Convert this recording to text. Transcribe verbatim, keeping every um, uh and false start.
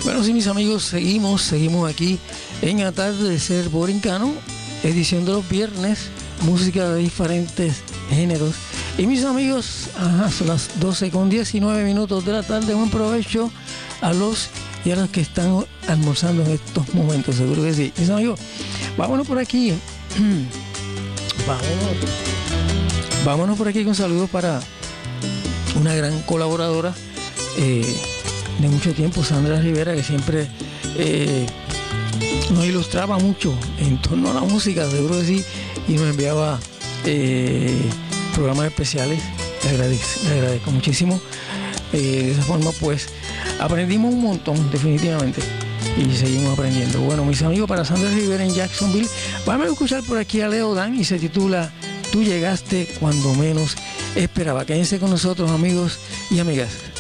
Bueno, sí, mis amigos, seguimos, seguimos aquí en Atardecer Borincano, edición de los viernes, música de diferentes géneros. Y mis amigos, ajá, son las doce con diecinueve minutos de la tarde. Buen provecho a los y a los que están almorzando en estos momentos, seguro que sí. Mis amigos, vámonos por aquí. vámonos, vámonos por aquí con saludos para una gran colaboradora eh, de mucho tiempo, Sandra Rivera, que siempre eh, nos ilustraba mucho en torno a la música, seguro que sí, y nos enviaba eh, programas especiales. Le agradezco, le agradezco muchísimo. Eh, de esa forma, pues, aprendimos un montón, definitivamente, y seguimos aprendiendo. Bueno, mis amigos, para Sandra Rivera en Jacksonville, vamos a escuchar por aquí a Leo Dan y se titula Tú llegaste cuando menos esperaba. Quédense con nosotros, amigos y amigas.